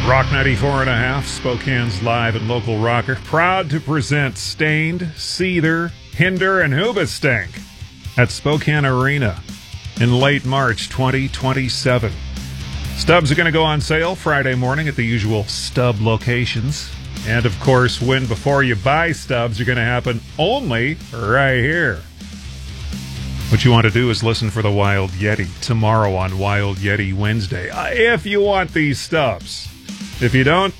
Rock 94.5, Spokane's live and local rocker. Proud to present Stained, Seether, Hinder, and Hoobastank at Spokane Arena in late March 2027. Stubs are going to go on sale Friday morning at the usual stub locations. And, of course, win before you buy stubs are going to happen only right here. What you want to do is listen for the Wild Yeti tomorrow on Wild Yeti Wednesday, if you want these stubs. If you don't,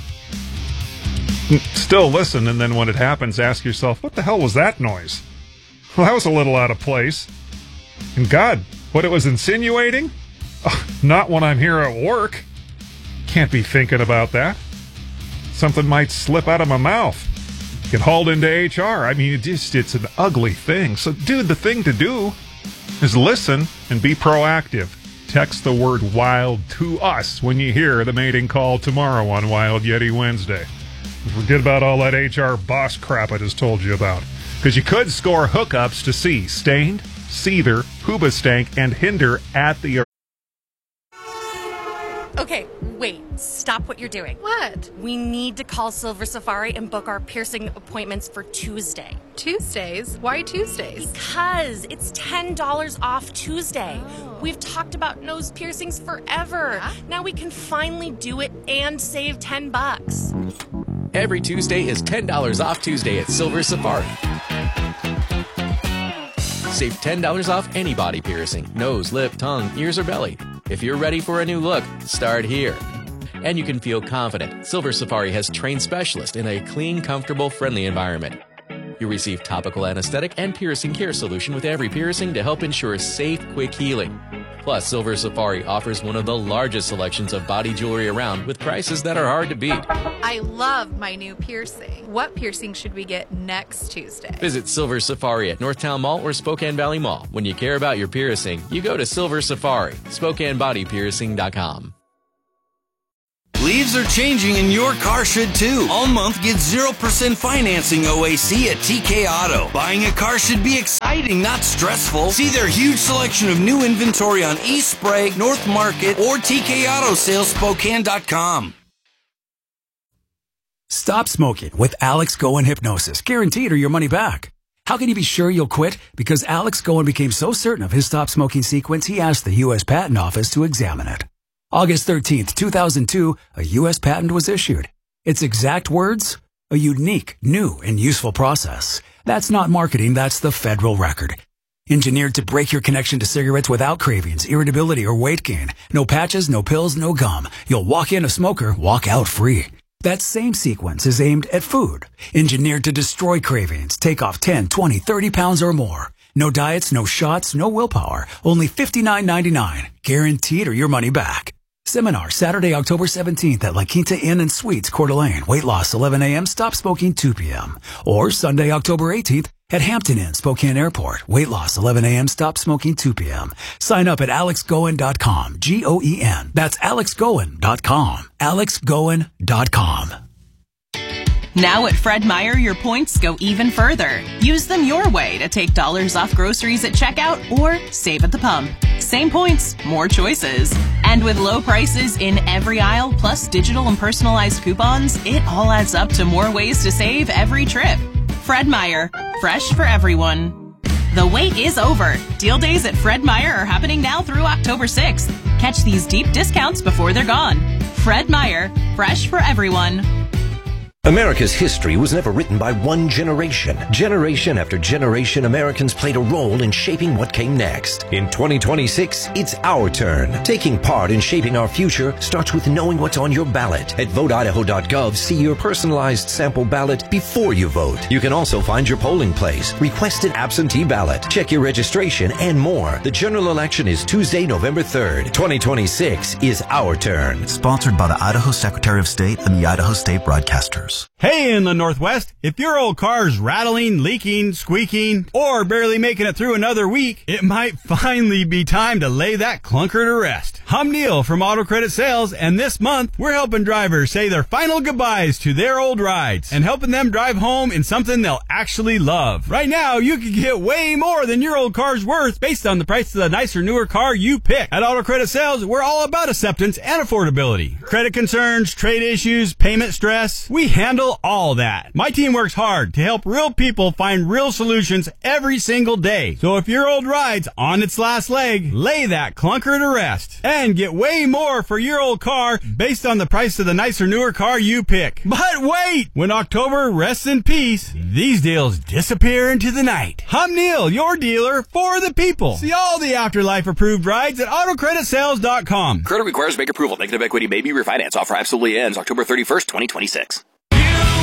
still listen, and then when it happens, ask yourself, what the hell was that noise? Well, that was a little out of place. And God, what it was insinuating? Oh, not when I'm here at work. Can't be thinking about that. Something might slip out of my mouth. Get hauled into HR. I mean, it's an ugly thing. So, dude, the thing to do is listen and be proactive. Text the word WILD to us when you hear the mating call tomorrow on Wild Yeti Wednesday. Forget about all that HR boss crap I just told you about. Because you could score hookups to see Stained, Seether, Hoobastank, and Hinder at the... Okay, wait. Stop what you're doing. What? We need to call Silver Safari and book our piercing appointments for Tuesday. Tuesdays? Why Tuesdays? Because it's $10 off Tuesday. Oh. We've talked about nose piercings forever. Yeah? Now we can finally do it and save $10. Every Tuesday is $10 off Tuesday at Silver Safari. Save $10 off any body piercing, nose, lip, tongue, ears, or belly. If you're ready for a new look, start here. And you can feel confident. Silver Safari has trained specialists in a clean, comfortable, friendly environment. You receive topical anesthetic and piercing care solution with every piercing to help ensure safe, quick healing. Plus, Silver Safari offers one of the largest selections of body jewelry around with prices that are hard to beat. I love my new piercing. What piercing should we get next Tuesday? Visit Silver Safari at Northtown Mall or Spokane Valley Mall. When you care about your piercing, you go to Silver Safari, SpokaneBodyPiercing.com. Leaves are changing and your car should too. All month, get 0% financing OAC at TK Auto. Buying a car should be exciting, not stressful. See their huge selection of new inventory on East Sprague, North Market, or TKAutoSalesSpokane.com. Stop smoking with Alex Goen Hypnosis, guaranteed or your money back. How can you be sure you'll quit? Because Alex Goen became so certain of his stop smoking sequence, he asked the U.S. Patent Office to examine it. August 13th, 2002, a U.S. patent was issued. Its exact words? A unique, new, and useful process. That's not marketing, that's the federal record. Engineered to break your connection to cigarettes without cravings, irritability, or weight gain. No patches, no pills, no gum. You'll walk in a smoker, walk out free. That same sequence is aimed at food. Engineered to destroy cravings, take off 10, 20, 30 pounds or more. No diets, no shots, no willpower. Only $59.99. Guaranteed or your money back. Seminar Saturday, October 17th at La Quinta Inn and Suites, Coeur d'Alene. Weight loss 11 a.m., stop smoking 2 p.m. Or Sunday, October 18th at Hampton Inn, Spokane Airport. Weight loss 11 a.m., stop smoking 2 p.m. Sign up at alexgoen.com. G-O-E-N. That's alexgoen.com. alexgoen.com. Now at Fred Meyer, your points go even further. Use them your way to take dollars off groceries at checkout or save at the pump. Same points, more choices. And with low prices in every aisle, plus digital and personalized coupons, it all adds up to more ways to save every trip. Fred Meyer, fresh for everyone. The wait is over. Deal days at Fred Meyer are happening now through October 6th. Catch these deep discounts before they're gone. Fred Meyer, fresh for everyone. America's history was never written by one generation. Generation after generation, Americans played a role in shaping what came next. In 2026, it's our turn. Taking part in shaping our future starts with knowing what's on your ballot. At voteidaho.gov, see your personalized sample ballot before you vote. You can also find your polling place, request an absentee ballot, check your registration, and more. The general election is Tuesday, November 3rd. 2026 is our turn. Sponsored by the Idaho Secretary of State and the Idaho State Broadcasters. cars. Hey, Inland Northwest, if your old car's rattling, leaking, squeaking, or barely making it through another week, it might finally be time to lay that clunker to rest. I'm Neil from Auto Credit Sales, and this month, we're helping drivers say their final goodbyes to their old rides and helping them drive home in something they'll actually love. Right now, you can get way more than your old car's worth based on the price of the nicer, newer car you pick. At Auto Credit Sales, we're all about acceptance and affordability. Credit concerns, trade issues, payment stress, we handle all that. My team works hard to help real people find real solutions every single day. So if your old ride's on its last leg, lay that clunker to rest and get way more for your old car based on the price of the nicer, newer car you pick. But wait! When October rests in peace, these deals disappear into the night. I'm Neil, your dealer for the people. See all the Afterlife approved rides at AutoCreditSales.com. Credit requires bank approval. Negative equity may be refinanced. Offer absolutely ends October 31st, 2026.